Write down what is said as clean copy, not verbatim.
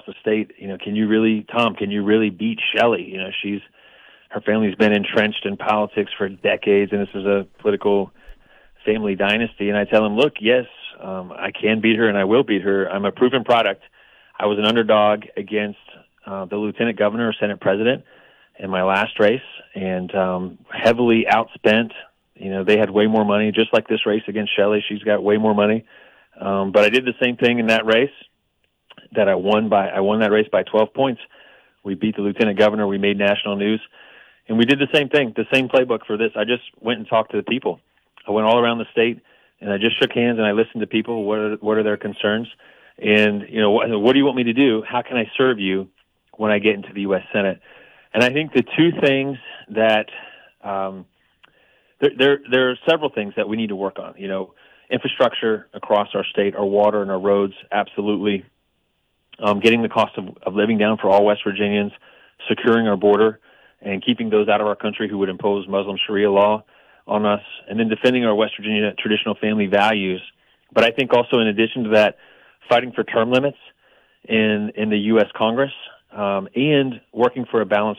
the state, can you really beat Shelley? Her family's been entrenched in politics for decades, and this is a political family dynasty. And I tell him, look, yes, I can beat her, and I will beat her. I'm a proven product. I was an underdog against the lieutenant governor or Senate president in my last race, and heavily outspent. They had way more money, just like this race against Shelley. She's got way more money. But I did the same thing in that race that I won that race by 12 points. We beat the lieutenant governor. We made national news. And we did the same thing, the same playbook for this. I just went and talked to the people. I went all around the state, and I just shook hands, and I listened to people. What are their concerns? And, what do you want me to do? How can I serve you when I get into the U.S. Senate? And I think the two things that there are several things that we need to work on. Infrastructure across our state, our water and our roads, absolutely. Getting the cost of living down for all West Virginians, securing our border, and keeping those out of our country who would impose Muslim Sharia law on us, and then defending our West Virginia traditional family values. But I think also, in addition to that, fighting for term limits in the U.S. Congress, and working for a balanced